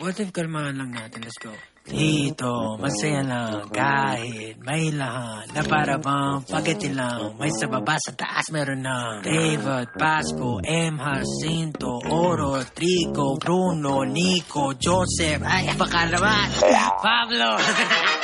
What if kalmahan lang natin? Let's go. Dito, masaya lang kahit may lahat na para bang pagkati lang. May sa baba, sa taas meron na David, Pasco, M. Jacinto, Oro, Trico, Bruno, Nico, Joseph, ay, baka naman, Pablo.